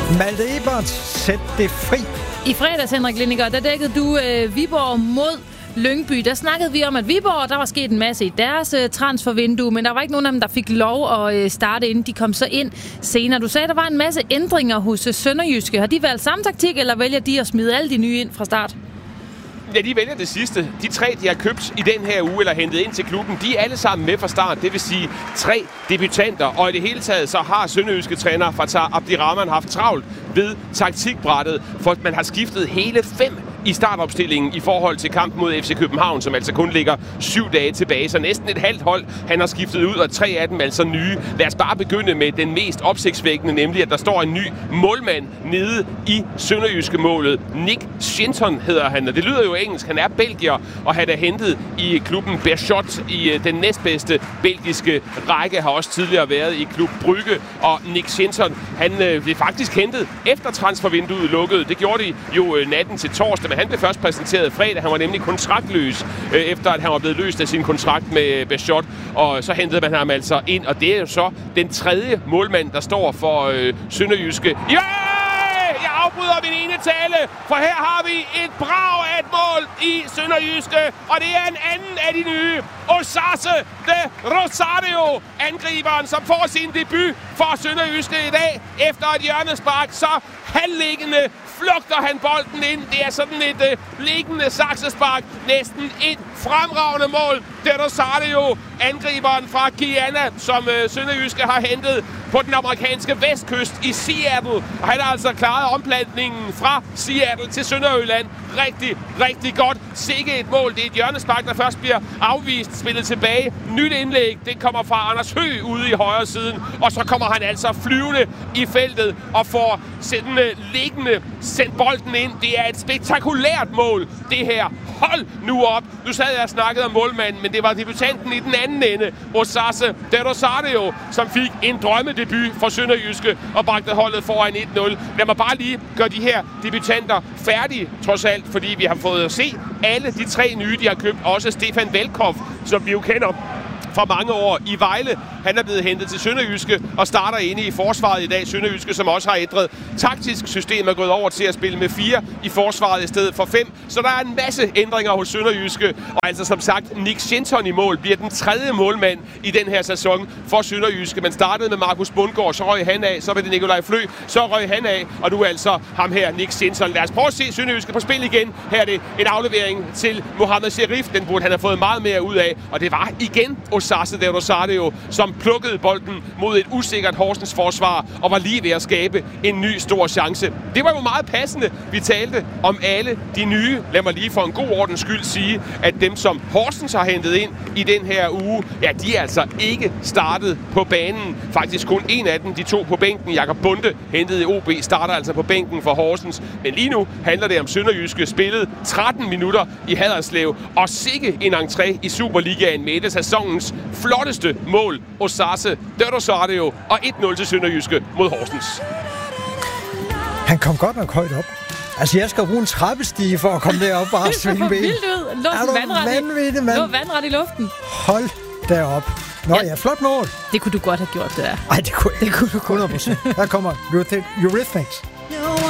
Malte Ebert, sæt det fri. I fredags, Henrik Lindinger, der dækkede du Viborg mod Lyngby. Der snakkede vi om, at Viborg, der var sket en masse i deres transfervindue, men der var ikke nogen af dem, der fik lov at starte, inden de kom så ind senere. Du sagde, der var en masse ændringer hos Sønderjyske. Har de valgt samme taktik, eller vælger de at smide alle de nye ind fra start? Ja, de vælger det sidste. De 3, de har købt i den her uge, eller hentet ind til klubben, de er alle sammen med fra start. Det vil sige 3 debutanter. Og i det hele taget, så har sønderjyske træner Fatah Abdirahman haft travlt ved taktikbrættet, for man har skiftet hele 5 i startopstillingen i forhold til kampen mod FC København, som altså kun ligger 7 dage tilbage. Så næsten et halvt hold, han har skiftet ud, og 3 af dem altså nye. Lad os bare begynde med den mest opsigtsvækkende, nemlig at der står en ny målmand nede i sønderjyske målet. Nick Shinton hedder han, og det lyder jo engelsk. Han er belgier, og han er hentet i klubben Berchot i den næstbedste belgiske række, har også tidligere været i klub Brygge. Og Nick Shinton, han blev faktisk hentet efter transfervinduet lukkede. Det gjorde de jo natten til torsdag, men han blev først præsenteret fredag. Han var nemlig kontraktløs, efter at han var blevet løst af sin kontrakt med Berchot. Og så hentede man ham altså ind, og det er jo så den 3. målmand, der står for Sønderjyske. Ja! Jeg afbryder min ene tale, for her har vi et brag af et mål i Sønderjyske, og det er en anden af de nye. Osase de Rosario, angriberen, som får sin debut for Sønderjyske i dag. Efter et hjørnespark, så halvliggende flugter han bolden ind. Det er sådan et liggende saksespark. Næsten et fremragende mål. De Rosario, angriberen fra Guyana, som Sønderjyske har hentet på den amerikanske vestkyst i Seattle. Og han har altså klaret omplantningen fra Seattle til Sønderjylland rigtig, rigtig godt. Sikke et mål. Det er et hjørnespark, der først bliver afvist, spillet tilbage. Nyt indlæg, det kommer fra Anders Høgh ude i højre siden. Og så kommer han altså flyvende i feltet og får liggende sendt bolden ind. Det er et spektakulært mål, det her. Hold nu op. Nu sad jeg og snakkede om målmanden, men det var debutanten i den anden ende, Osase de Rosario, som fik en drømmedebut for Sønderjyske og bragte holdet foran 1-0. Lad mig bare lige gøre de her debutanter færdige, trods alt, fordi vi har fået at se alle de 3 nye, de har købt. Også Stefan Velkov, som vi jo kender for mange år i Vejle. Han er blevet hentet til Sønderjyske og starter inde i forsvaret i dag. Sønderjyske, som også har ændret taktisk system, er gået over til at spille med 4 i forsvaret i stedet for 5. Så der er en masse ændringer hos Sønderjyske. Og altså som sagt, Nick Shinton i mål bliver den 3. målmand i den her sæson for Sønderjyske. Man startede med Markus Bundgaard, så røg han af, så var det Nikolaj Flø, så røg han af, og nu er altså ham her, Nick Shinton. Lad os prøve at se Sønderjyske på spil igen. Her er det en aflevering til Mohamed Sherif. Den burde han have fået meget mere ud af, og det var igen Osase de Rosario, som plukkede bolden mod et usikkert Horsens forsvar og var lige ved at skabe en ny stor chance. Det var jo meget passende. Vi talte om alle de nye. Lad mig lige for en god ordens skyld sige, at dem, som Horsens har hentet ind i den her uge, ja, de er altså ikke startet på banen. Faktisk kun en af dem, de 2 på bænken. Jakob Bunde, hentet i OB, starter altså på bænken for Horsens. Men lige nu handler det om Sønderjyske, spillet 13 minutter i Haderslev, og sikke en entré i Superligaen med et af sæsonens flotteste mål, Osase de Rosario, og 1-0 til Sønderjyske mod Horsens. Han kom godt nok højt op. Altså, jeg skal bruge en trappestige for at komme derop og bare svinge ben. Vildt ud. Lå vandret i luften. Hold da op. Nå ja, flot mål. Det kunne du godt have gjort, det der. Nej, det kunne du 100%. Her kommer Eurythmics.